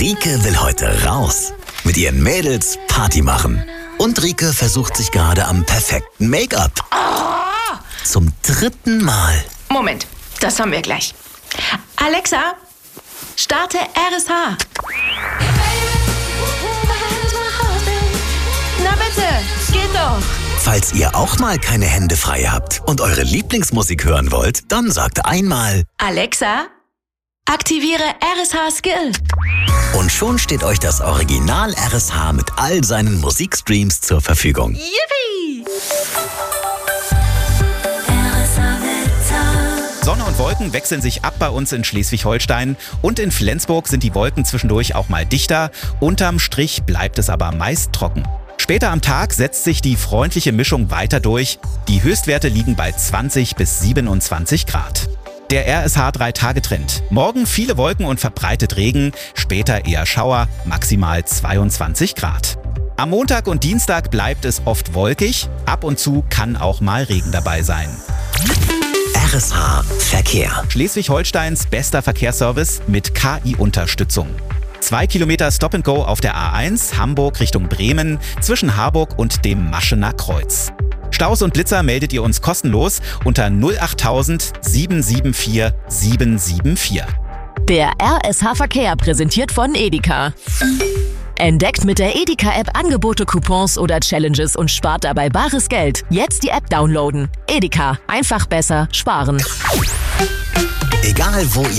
Rike will heute raus. Mit ihren Mädels Party machen. Und Rike versucht sich gerade am perfekten Make-up. Oh! Zum 3. Mal. Moment, das haben wir gleich. Alexa, starte RSH. Na bitte, geht doch. Falls ihr auch mal keine Hände frei habt und eure Lieblingsmusik hören wollt, dann sagt einmal: Alexa, aktiviere RSH Skill. Und schon steht euch das Original RSH mit all seinen Musikstreams zur Verfügung. Yippie! Sonne und Wolken wechseln sich ab bei uns in Schleswig-Holstein und in Flensburg sind die Wolken zwischendurch auch mal dichter. Unterm Strich bleibt es aber meist trocken. Später am Tag setzt sich die freundliche Mischung weiter durch. Die Höchstwerte liegen bei 20 bis 27 Grad. Der RSH 3-Tage-Trend. Morgen viele Wolken und verbreitet Regen, später eher Schauer, maximal 22 Grad. Am Montag und Dienstag bleibt es oft wolkig, ab und zu kann auch mal Regen dabei sein. RSH Verkehr. Schleswig-Holsteins bester Verkehrsservice mit KI-Unterstützung. 2 Kilometer Stop-and-Go auf der A1 Hamburg Richtung Bremen zwischen Harburg und dem Maschener Kreuz. Staus und Blitzer meldet ihr uns kostenlos unter 08000 774 774. Der RSH Verkehr präsentiert von Edeka. Entdeckt mit der Edeka-App Angebote, Coupons oder Challenges und spart dabei bares Geld. Jetzt die App downloaden. Edeka. Einfach besser sparen. Egal wo ihr